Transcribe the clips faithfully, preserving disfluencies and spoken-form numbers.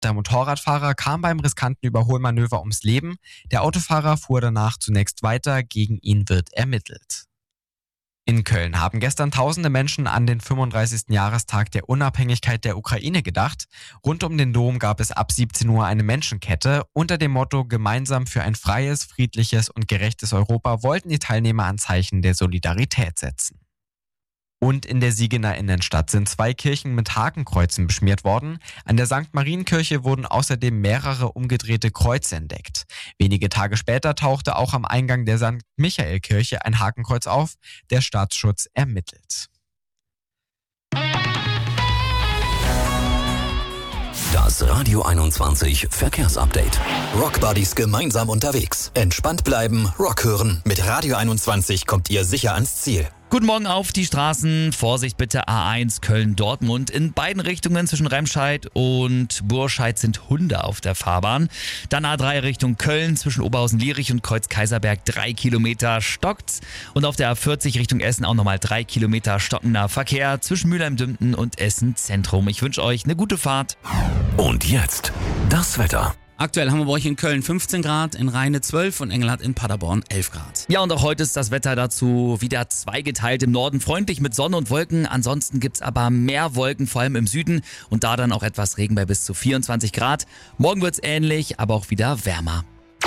Der Motorradfahrer kam beim riskanten Überholmanöver ums Leben. Der Autofahrer fuhr danach zunächst weiter. Gegen ihn wird ermittelt. In Köln haben gestern tausende Menschen an den fünfunddreißigsten Jahrestag der Unabhängigkeit der Ukraine gedacht. Rund um den Dom gab es ab siebzehn Uhr eine Menschenkette. Unter dem Motto Gemeinsam für ein freies, friedliches und gerechtes Europa wollten die Teilnehmer ein Zeichen der Solidarität setzen. Und in der Siegener Innenstadt sind zwei Kirchen mit Hakenkreuzen beschmiert worden. An der Sankt Marienkirche wurden außerdem mehrere umgedrehte Kreuze entdeckt. Wenige Tage später tauchte auch am Eingang der Sankt Michael-Kirche ein Hakenkreuz auf. Der Staatsschutz ermittelt. Das Radio einundzwanzig Verkehrsupdate. Rockbuddies gemeinsam unterwegs. Entspannt bleiben, Rock hören. Mit Radio einundzwanzig kommt ihr sicher ans Ziel. Guten Morgen auf die Straßen. Vorsicht bitte, A eins Köln-Dortmund. In beiden Richtungen zwischen Remscheid und Burscheid sind Hunde auf der Fahrbahn. Dann A drei Richtung Köln zwischen Oberhausen-Lierich und Kreuz-Kaiserberg drei Kilometer stockt's. Und auf der A vierzig Richtung Essen auch nochmal drei Kilometer stockender Verkehr zwischen Mülheim-Dümpen und Essen Zentrum. Ich wünsche euch eine gute Fahrt. Und jetzt das Wetter. Aktuell haben wir bei euch in Köln fünfzehn Grad, in Rheine zwölf und Engelhardt in Paderborn elf Grad. Ja, und auch heute ist das Wetter dazu wieder zweigeteilt. Im Norden freundlich mit Sonne und Wolken. Ansonsten gibt's aber mehr Wolken, vor allem im Süden. Und da dann auch etwas Regen bei bis zu vierundzwanzig Grad. Morgen wird's ähnlich, aber auch wieder wärmer.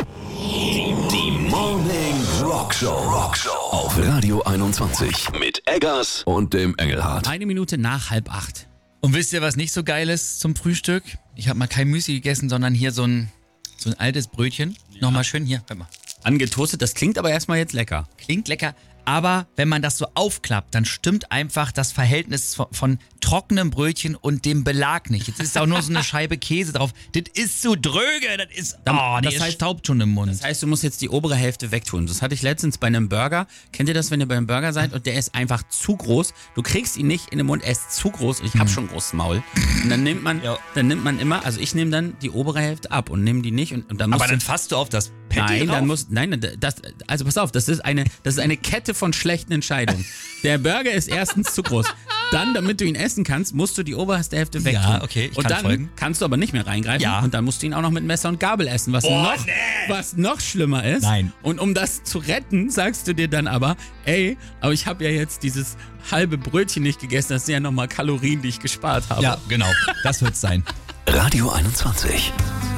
Die Morning Rockshow. Rockshow auf Radio einundzwanzig mit Eggers und dem Engelhardt. Eine Minute nach halb acht. Und wisst ihr, was nicht so geil ist zum Frühstück? Ich habe mal kein Müsli gegessen, sondern hier so ein, so ein altes Brötchen. Ja. Nochmal schön hier, hör mal. Angetoastet, das klingt aber erstmal jetzt lecker. Klingt lecker, aber wenn man das so aufklappt, dann stimmt einfach das Verhältnis von, von trockenem Brötchen und dem Belag nicht. Jetzt ist auch nur so eine Scheibe Käse drauf. Das ist so dröge, das ist, oh, das das heißt, staubt schon im Mund. Das heißt, du musst jetzt die obere Hälfte wegtun. Das hatte ich letztens bei einem Burger. Kennt ihr das, wenn ihr bei einem Burger seid und der ist einfach zu groß? Du kriegst ihn nicht in den Mund, er ist zu groß und ich habe schon ein großes Maul. Und dann nimmt man, ja. dann nimmt man immer, also ich nehme dann die obere Hälfte ab und nehme die nicht. Und, und dann musst Aber dann fasst du auf das Patty Nein, drauf? dann muss, nein, das, also pass auf, das ist eine, das ist eine Kette von schlechten Entscheidungen. Der Burger ist erstens zu groß. Dann, damit du ihn essen kannst, musst du die oberste Hälfte wegtun. Ja, okay, ich und kann dann folgen. kannst du aber nicht mehr reingreifen. Ja. Und dann musst du ihn auch noch mit Messer und Gabel essen, was, Oh, noch, nee. was noch schlimmer ist. Nein. Und um das zu retten, sagst du dir dann aber, ey, aber ich habe ja jetzt dieses halbe Brötchen nicht gegessen, das sind ja nochmal Kalorien, die ich gespart habe. Ja, genau, das wird's sein. Radio einundzwanzig.